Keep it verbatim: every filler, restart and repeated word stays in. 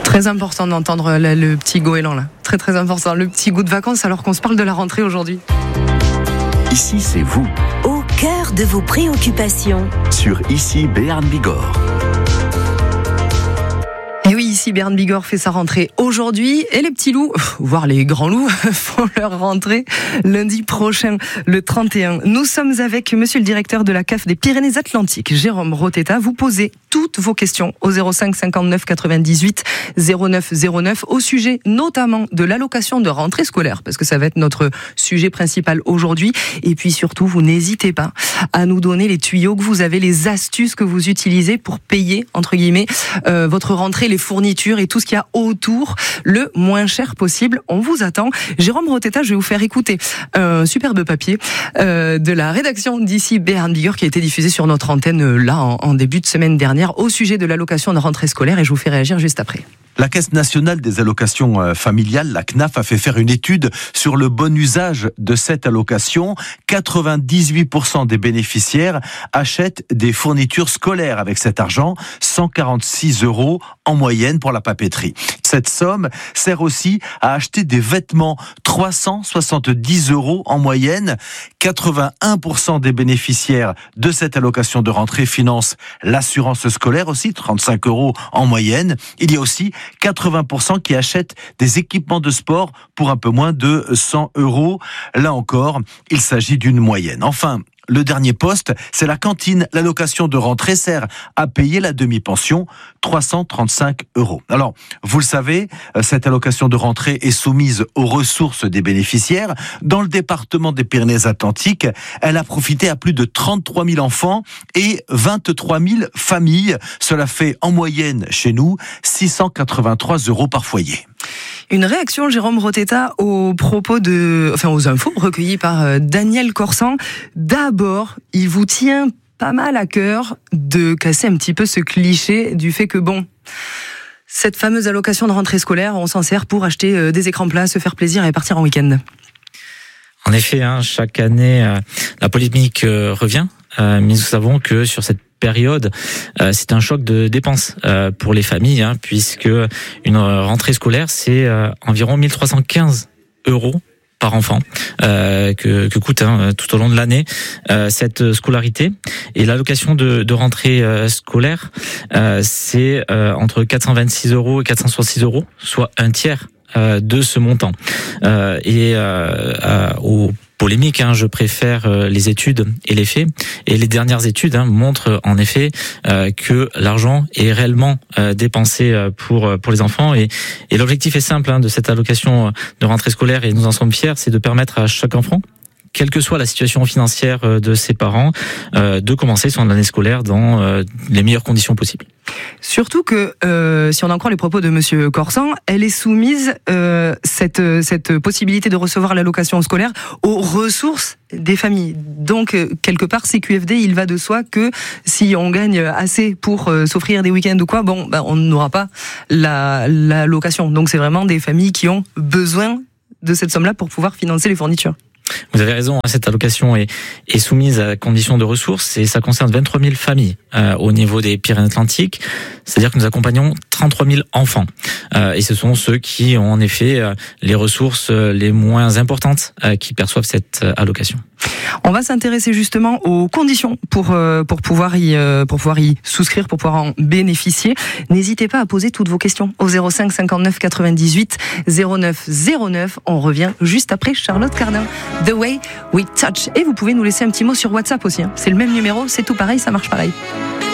Très important d'entendre le, le petit goéland là. Très très important, le petit goût de vacances alors qu'on se parle de la rentrée aujourd'hui. Ici, c'est vous. Au cœur de vos préoccupations. Sur Ici Béarn Bigorre. Et oui, ici Béarn Bigorre fait sa rentrée aujourd'hui et les petits loups, voire les grands loups, font leur rentrée lundi prochain, le trente et un. Nous sommes avec monsieur le directeur de la C A F des Pyrénées-Atlantiques, Jérôme Roteta. Vous posez toutes vos questions au zéro cinq cinquante-neuf quatre-vingt-dix-huit zéro neuf zéro neuf au sujet notamment de l'allocation de rentrée scolaire, parce que ça va être notre sujet principal aujourd'hui. Et puis surtout, vous n'hésitez pas à nous donner les tuyaux que vous avez, les astuces que vous utilisez pour payer, entre guillemets, euh, votre rentrée, les fournitures et tout ce qu'il y a autour le moins cher possible. On vous attend. Jérôme Roteta, je vais vous faire écouter un superbe papier euh, de la rédaction d'Ici Béarn Bigorre qui a été diffusé sur notre antenne euh, là en, en début de semaine dernière au sujet de l'allocation de rentrée scolaire et je vous fais réagir juste après. La Caisse nationale des allocations familiales, la C N A F, a fait faire une étude sur le bon usage de cette allocation. quatre-vingt-dix-huit pour cent des bénéficiaires achètent des fournitures scolaires avec cet argent, cent quarante-six euros en moyenne pour la papeterie. Cette somme sert aussi à acheter des vêtements, trois cent soixante-dix euros en moyenne. quatre-vingt-un pour cent des bénéficiaires de cette allocation de rentrée financent l'assurance scolaire aussi, trente-cinq euros en moyenne. Il y a aussi quatre-vingts pour cent qui achètent des équipements de sport pour un peu moins de cent euros. Là encore, il s'agit d'une moyenne. Enfin, le dernier poste, c'est la cantine. L'allocation de rentrée sert à payer la demi-pension, trois cent trente-cinq euros. Alors, vous le savez, cette allocation de rentrée est soumise aux ressources des bénéficiaires. Dans le département des Pyrénées-Atlantiques, elle a profité à plus de trente-trois mille enfants et vingt-trois mille familles. Cela fait en moyenne chez nous six cent quatre-vingt-trois euros par foyer. Une réaction, Jérôme Roteta, aux propos de, enfin aux infos recueillies par Daniel Corsan. D'abord, il vous tient pas mal à cœur de casser un petit peu ce cliché du fait que bon, cette fameuse allocation de rentrée scolaire, on s'en sert pour acheter des écrans plats, se faire plaisir et partir en week-end. En effet, hein, chaque année, euh, la polémique euh, revient, euh, mais nous savons que sur cette période, euh, c'est un choc de dépenses euh, pour les familles, hein, puisque une rentrée scolaire, c'est euh, environ mille trois cent quinze euros par enfant euh, que, que coûte hein, tout au long de l'année euh, cette scolarité. Et l'allocation de, de rentrée euh, scolaire, euh, c'est euh, entre quatre cent vingt-six euros et quatre cent soixante-six euros, soit un tiers euh, de ce montant. Euh, et euh, euh, au polémique, hein, je préfère euh, les études et les faits. Et les dernières études hein, montrent en effet euh, que l'argent est réellement euh, dépensé euh, pour pour les enfants. Et, et l'objectif est simple hein, de cette allocation de rentrée scolaire, et nous en sommes fiers, c'est de permettre à chaque enfant, quelle que soit la situation financière de ses parents, euh, de commencer son année scolaire dans euh, les meilleures conditions possibles. Surtout que, euh, si on en croit les propos de monsieur Corsan, elle est soumise, euh, cette, cette possibilité de recevoir l'allocation scolaire, aux ressources des familles. Donc, euh, quelque part, C Q F D, il va de soi que si on gagne assez pour euh, s'offrir des week-ends ou quoi, bon, ben, on n'aura pas la, l'allocation. Donc, c'est vraiment des familles qui ont besoin de cette somme-là pour pouvoir financer les fournitures. Vous avez raison, cette allocation est, est soumise à conditions de ressources et ça concerne vingt-trois mille familles euh, au niveau des Pyrénées-Atlantiques. C'est-à-dire que nous accompagnons trente-trois mille enfants. Euh, et ce sont ceux qui ont en effet euh, les ressources les moins importantes euh, qui perçoivent cette euh, allocation. On va s'intéresser justement aux conditions pour euh, pour pouvoir y euh, pour pouvoir y souscrire, pour pouvoir en bénéficier. N'hésitez pas à poser toutes vos questions au zéro cinq cinquante-neuf quatre-vingt-dix-huit zéro neuf zéro neuf. On revient juste après Charlotte Cardin, The Way We Touch. Et vous pouvez nous laisser un petit mot sur WhatsApp aussi. Hein. C'est le même numéro, c'est tout pareil, ça marche pareil.